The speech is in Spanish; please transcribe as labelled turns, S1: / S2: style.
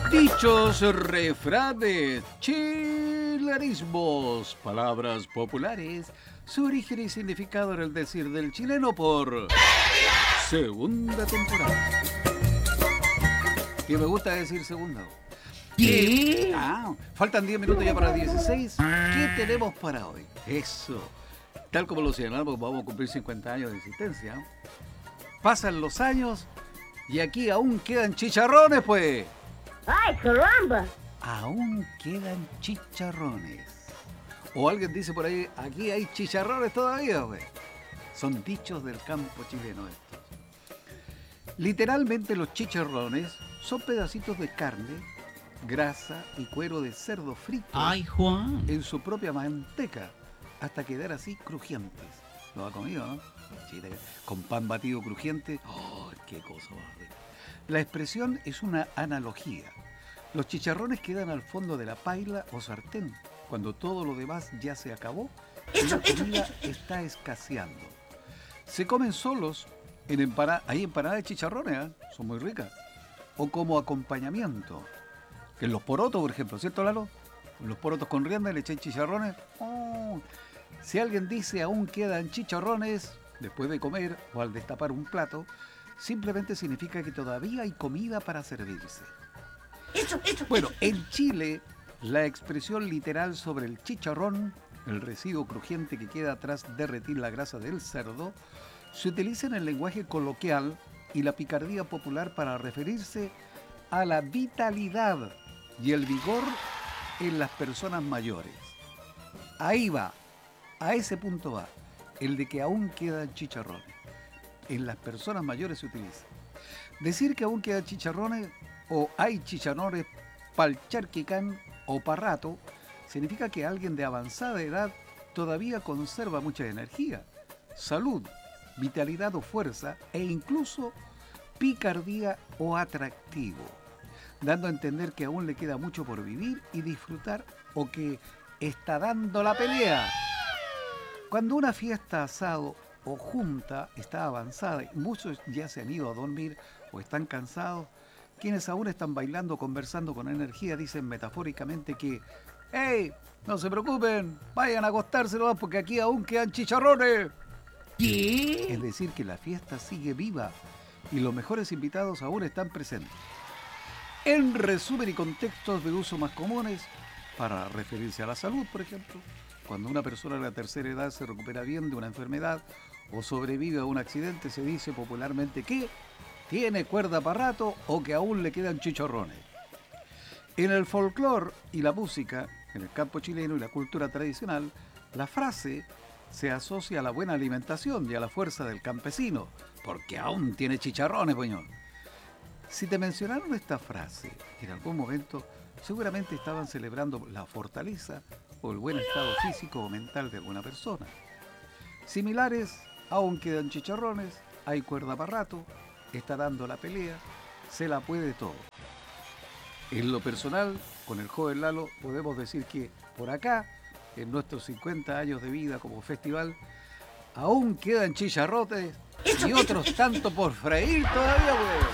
S1: Dichos, refranes, chilenismos, palabras populares, su origen y significado en el decir del chileno por segunda temporada. Y me gusta decir segunda.
S2: ¿Qué?
S1: Faltan 10 minutos ya para las 16. ¿Qué tenemos para hoy? Eso. Tal como lo señalamos, vamos a cumplir 50 años de existencia. Pasan los años y aquí aún quedan chicharrones, pues.
S2: ¡Ay, caramba!
S1: Aún quedan chicharrones. O alguien dice por ahí, aquí hay chicharrones todavía, güey. Son dichos del campo chileno estos. Literalmente los chicharrones son pedacitos de carne, grasa y cuero de cerdo frito.
S3: ¡Ay, Juan!
S1: En su propia manteca, hasta quedar así crujientes. ¿Lo ha comido, no? Sí, con pan batido crujiente. ¡Oh, qué cosa más rica! La expresión es una analogía. Los chicharrones quedan al fondo de la paila o sartén, cuando todo lo demás ya se acabó y la comida está escaseando. Se comen solos en empanadas. Hay empanadas de chicharrones, ¿eh? Son muy ricas. O como acompañamiento. En los porotos, por ejemplo, ¿cierto, Lalo? En los porotos con rienda le echan chicharrones. Oh. Si alguien dice aún quedan chicharrones después de comer o al destapar un plato, simplemente significa que todavía hay comida para servirse. Bueno, en Chile, la expresión literal sobre el chicharrón, el residuo crujiente que queda tras derretir la grasa del cerdo, se utiliza en el lenguaje coloquial y la picardía popular para referirse a la vitalidad y el vigor en las personas mayores. Ahí va, a ese punto va, el de que aún quedan chicharrones. En las personas mayores se utiliza. Decir que aún quedan chicharrones o hay chicharrones pa'l charquicán o pa' rato significa que alguien de avanzada edad todavía conserva mucha energía, salud, vitalidad o fuerza e incluso picardía o atractivo, dando a entender que aún le queda mucho por vivir y disfrutar o que está dando la pelea. Cuando una fiesta, asado o junta está avanzada y muchos ya se han ido a dormir o están cansados, quienes aún están bailando o conversando con energía dicen metafóricamente que ¡hey! No se preocupen, vayan a acostarse nomás porque aquí aún quedan chicharrones.
S3: ¿Qué?
S1: Es decir, que la fiesta sigue viva y los mejores invitados aún están presentes. En resumen y contextos de uso más comunes, para referirse a la salud, por ejemplo, cuando una persona de la tercera edad se recupera bien de una enfermedad o sobrevive a un accidente, se dice popularmente que tiene cuerda para rato o que aún le quedan chicharrones. En el folclore y la música, en el campo chileno y la cultura tradicional, la frase se asocia a la buena alimentación y a la fuerza del campesino, porque aún tiene chicharrones, poñón. Si te mencionaron esta frase en algún momento, seguramente estaban celebrando la fortaleza o el buen estado físico o mental de alguna persona. Similares, aún quedan chicharrones, hay cuerda para rato, está dando la pelea, se la puede todo. En lo personal, con el joven Lalo, podemos decir que por acá, en nuestros 50 años de vida como festival, aún quedan chicharrotes y otros tanto por freír todavía, güey.